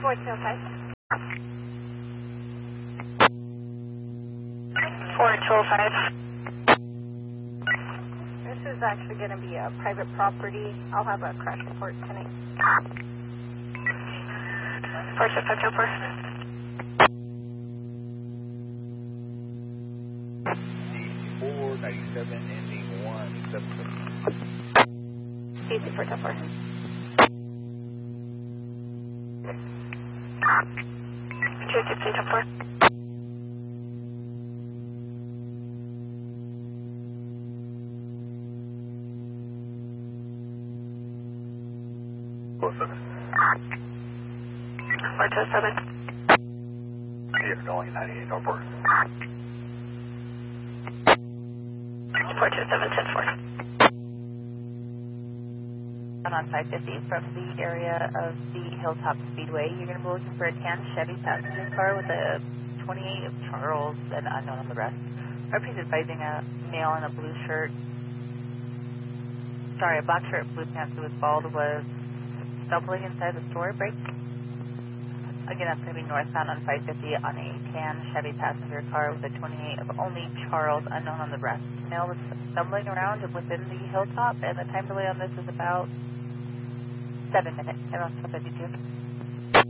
4205. 4205. This is actually going to be a private property. I'll have a crash report tonight. 46524. 497 ending 177. Easy 424. 21624. Close 7. 427. You're going 98 Northport. 427 On 550 from the area of the Hilltop Speedway, you're going to be looking for a tan Chevy passenger car with a 28 of Charles and unknown on the rest. RP's advising a male in a blue shirt, a black shirt, blue pants who was bald, was stumbling inside the store break. Again, that's going to be northbound on 550 on a tan Chevy passenger car with a 28 of only Charles, unknown on the rest. Male was stumbling around within the Hilltop, and the time delay on this is about 7 minutes. I'm on 52.